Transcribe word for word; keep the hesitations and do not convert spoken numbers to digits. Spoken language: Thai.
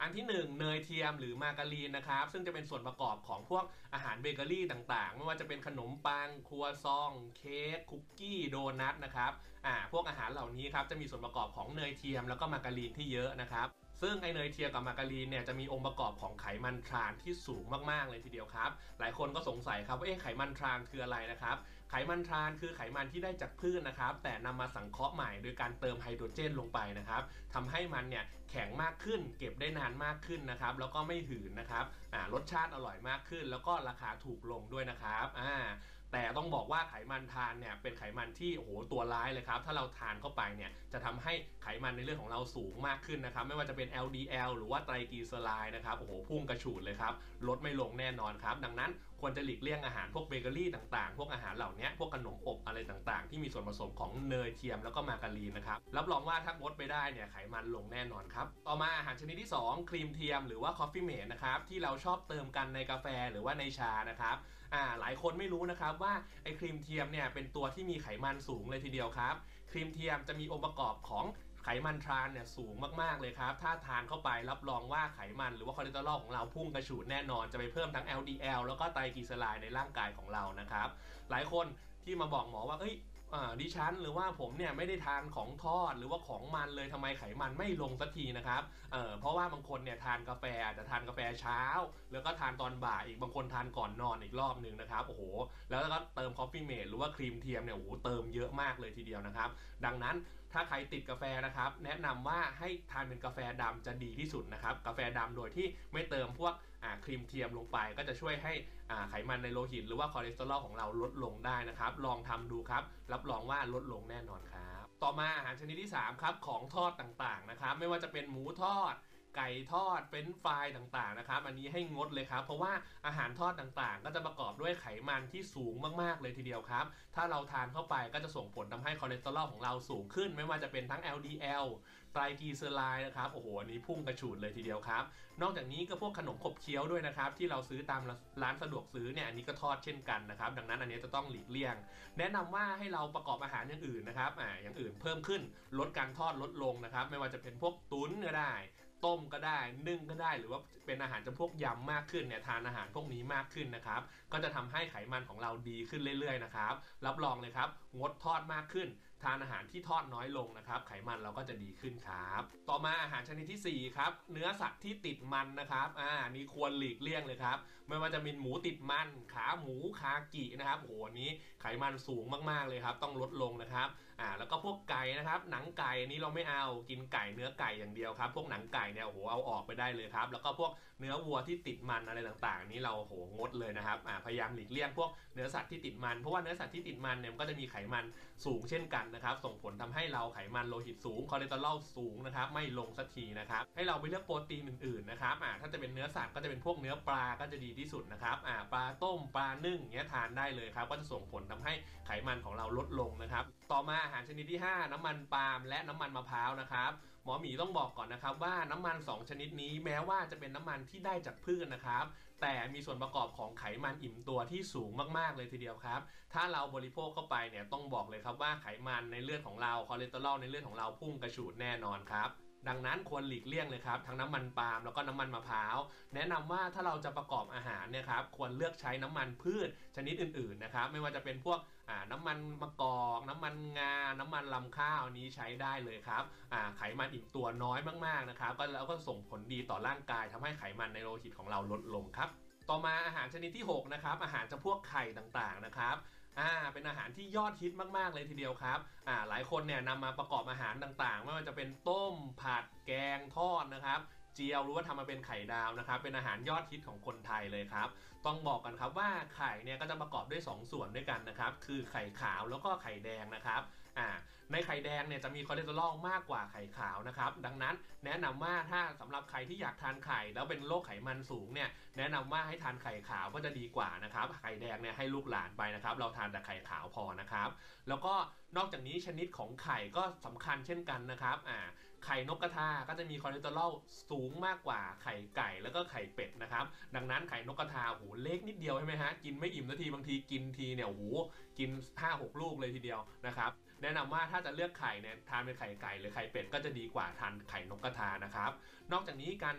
อันที่หนึ่งเนยเทียมหรือมาการีนนะครับซึ่งจะเป็นส่วนประกอบของพวกอาหารเบเกอรี่ต่างๆไม่ว่าจะเป็นขนมปังครัวซองเค้กคุกกี้โดนัทนะครับอ่าพวกอาหารเหล่านี้ครับจะมีส่วนประกอบของเนยเทียมแล้วก็มาการีนที่เยอะนะครับซึ่งไอเนยเทียมกับมาการีนเนี่ยจะมีองค์ประกอบของไขมันทรานที่สูงมากๆเลยทีเดียวครับหลายคนก็สงสัยครับว่าเอ๊ะไขมันทรานคืออะไรนะครับไขมันทรานคือไขมันที่ได้จากพืชนะครับแต่นำมาสังเคราะห์ใหม่โดยการเติมไฮโดรเจนลงไปนะครับทำให้มันเนี่ยแข็งมากขึ้นเก็บได้นานมากขึ้นนะครับแล้วก็ไม่หืนนะครับอ่ารสชาติอร่อยมากขึ้นแล้วก็ราคาถูกลงด้วยนะครับอ่าแต่ต้องบอกว่าไขมันทานเนี่ยเป็นไขมันที่โอ้โหตัวร้ายเลยครับถ้าเราทานเข้าไปเนี่ยจะทำให้ไขมันในเรื่องของเราสูงมากขึ้นนะครับไม่ว่าจะเป็น แอล ดี แอล หรือว่าไตรกลีเซอไรด์นะครับโอ้โหพุ่งกระฉูดเลยครับลดไม่ลงแน่นอนครับดังนั้นควรจะหลีกเลี่ยงอาหารพวกเบเกอรี่ต่างๆพวกอาหารเหล่านี้พวกขนมอบอะไรต่างๆที่มีส่วนผสมของเนยเทียมแล้วก็มาการีนนะครับรับรองว่าถ้างดไปได้เนี่ยไขมันลงแน่นอนครับต่อมาอาหารชนิดที่สองครีมเทียมหรือว่าคอฟฟี่เมดนะครับที่เราชอบเติมกันในกาแฟหรือว่าในชานะครับอ่าหลายคนไม่รู้นะครับว่าไอ้ครีมเทียมเนี่ยเป็นตัวที่มีไขมันสูงเลยทีเดียวครับครีมเทียมจะมีองค์ประกอบของไขมันทรานเนี่ยสูงมากๆเลยครับถ้าทานเข้าไปรับรองว่าไขมันหรือว่าคอเลสเตอรอลของเราพุ่งกระฉูดแน่นอนจะไปเพิ่มทั้ง แอล ดี แอล แล้วก็ไตรกลีเซอไรด์ในร่างกายของเรานะครับหลายคนที่มาบอกหมอว่าเอ้ยดิฉันหรือว่าผมเนี่ยไม่ได้ทานของทอดหรือว่าของมันเลยทำไมไขมันไม่ลงสักทีนะครับเออเพราะว่าบางคนเนี่ยทานกาแฟอาจจะทานกาแฟเช้าแล้วก็ทานตอนบ่ายอีกบางคนทานก่อนนอนอีกรอบนึงนะครับโอ้โหแล้วก็เติมคอฟฟี่เมดหรือว่าครีมเทียมเนี่ยโอ้โหเติมเยอะมากเลยทีเดียวนะครับดังนั้นถ้าใครติดกาแฟนะครับแนะนำว่าให้ทานเป็นกาแฟดำจะดีที่สุดนะครับกาแฟดำโดยที่ไม่เติมพวกครีมเทียมลงไปก็จะช่วยให้ไขมันในโลหิตหรือว่าคอเลสเตอรอลของเราลดลงได้นะครับลองทำดูครับรับรองว่าลดลงแน่นอนครับต่อมาอาหารชนิดที่สามครับของทอดต่างๆนะครับไม่ว่าจะเป็นหมูทอดไก่ทอดเฟรนช์ฟรายต่างๆนะครับอันนี้ให้งดเลยครับเพราะว่าอาหารทอดต่างๆก็จะประกอบด้วยไขมันที่สูงมากๆเลยทีเดียวครับถ้าเราทานเข้าไปก็จะส่งผลทำให้คอเลสเตอรอลของเราสูงขึ้นไม่ว่าจะเป็นทั้ง แอล ดี แอล ไตรกลีเซอไรด์นะครับโอ้โหอันนี้พุ่งกระฉูดเลยทีเดียวครับนอกจากนี้ก็พวกขนมขบเคี้ยวด้วยนะครับที่เราซื้อตามร้านสะดวกซื้อเนี่ยอันนี้ก็ทอดเช่นกันนะครับดังนั้นอันนี้จะต้องหลีกเลี่ยงแนะนำว่าให้เราประกอบอาหารอย่างอื่นนะครับอ่าอย่างอื่นเพิ่มขึ้นลดการทอดลดลงนะครับไม่ว่าจะเป็นพวกตุ๋นก็ได้ต้มก็ได้นึ่งก็ได้หรือว่าเป็นอาหารจำพวกยำมากขึ้นเนี่ยทานอาหารพวกนี้มากขึ้นนะครับก็จะทำให้ไขมันของเราดีขึ้นเรื่อยๆนะครับรับรองเลยครับงดทอดมากขึ้นทานอาหารที่ทอดน้อยลงนะครับไขมันเราก็จะดีขึ้นครับต่อมาอาหารชนิดที่สี่ครับเนื้อสัตว์ที่ติดมันนะครับอ่านี่ควรหลีกเลี่ยงเลยครับไม่ว่าจะเป็นหมูติดมันขาหมูคากินะครับโอ้โหนี้ไขมันสูงมากๆเลยครับต้องลดลงนะครับอ่าแล้วก็พวกไก่นะครับหนังไก่นี้เราไม่เอากินไก่เนื้อไก่อย่างเดียวครับพวกหนังไก่เนี่ยโอ้โหเอาออกไปได้เลยครับแล้วก็พวกเนื้อวัวที่ติดมันอะไรต่างๆนี้เราโหงดเลยนะครับอ่าพยายามหลีกเลี่ยงพวกเนื้อสัตว์ที่ติดมันเพราะว่าเนื้อสัตว์ที่ติดมันเนี่ยมันก็จะมีไขมันสูงเช่นกันนะครับส่งผลทำให้เราไขมันโลหิตสูงคอเลสเตอรอลสูงนะครับไม่ลงสักทีนะครับให้เราไปเลือกโปรตีนอื่นๆนะครับอ่าถ้าจะเป็นเนื้อสัตว์ก็จะเป็นพวกเนื้อปลาก็จะดีที่สุดนะครับอ่าปลาต้มปลานึ่งเงี้ยทานได้เลยครับก็จะส่งผลทำให้ไขมันของเราลดลงนะครับต่อมาอาหารชนิดที่ห้าน้ำมันปาล์มและน้ำมันมะพร้าวนะครับหมอหมีต้องบอกก่อนนะครับว่าน้ำมันสองชนิดนี้แม้ว่าจะเป็นน้ำมันที่ได้จากพืชนะครับแต่มีส่วนประกอบของไขมันอิ่มตัวที่สูงมากๆเลยทีเดียวครับถ้าเราบริโภคเข้าไปเนี่ยต้องบอกเลยครับว่าไขมันในเลือดของเราคอเลสเตอรอลในเลือดของเราพุ่งกระฉูดแน่นอนครับดังนั้นควรหลีกเลี่ยงเลยครับทั้งน้ำมันปาล์มแล้วก็น้ำมันมะพร้าวแนะนำว่าถ้าเราจะประกอบอาหารเนี่ยครับควรเลือกใช้น้ำมันพืชชนิดอื่นๆนะครับไม่ว่าจะเป็นพวกน้ำมันมะกอกน้ำมันงาน้ำมันลำข้าวนี้ใช้ได้เลยครับไขมันอิ่มตัวน้อยมากๆนะครับก็แล้วก็ส่งผลดีต่อร่างกายทำให้ไขมันในโลหิตของเราลดลงครับต่อมาอาหารชนิดที่หกนะครับอาหารจำพวกไข่ต่างๆนะครับอ่าเป็นอาหารที่ยอดฮิตมากๆเลยทีเดียวครับอ่าหลายคนเนี่ยนำมาประกอบอาหารต่างๆไม่ว่าจะเป็นต้มผัดแกงทอดนะครับเจียวหรือว่าทำมาเป็นไข่ดาวนะครับเป็นอาหารยอดฮิตของคนไทยเลยครับต้องบอกกันครับว่าไข่เนี่ยก็จะประกอบด้วยสองส่วนด้วยกันนะครับคือไข่ขาวแล้วก็ไข่แดงนะครับอ่าในไข่แดงเนี่ยจะมีคอเลสเตอรอลมากกว่าไข่ขาวนะครับดังนั้นแนะนำว่าถ้าสำหรับใครที่อยากทานไข่แล้วเป็นโรคไขมันสูงเนี่ยแนะนำว่าให้ทานไข่ขาวก็จะดีกว่านะครับไข่แดงเนี่ยให้ลูกหลานไปนะครับเราทานแต่ไข่ขาวพอนะครับแล้วก็นอกจากนี้ชนิดของไข่ก็สำคัญเช่นกันนะครับอ่าไข่นกกระทาก็จะมีคอเลสเตอรอลสูงมากกว่าไข่ไก่แล้วก็ไข่เป็ดนะครับดังนั้นไข่นกกระทาโหเล็กนิดเดียวใช่ไหมฮะกินไม่อิ่มนาทีบางทีกินทีเนี่ยโหกิน ห้าหก ลูกเลยทีเดียวนะครับแนะนำว่าถ้าจะเลือกไข่เนี่ยทานเป็นไข่ไก่หรือไข่เป็ดก็จะดีกว่าทานไข่นกกระทานะครับนอกจากนี้การ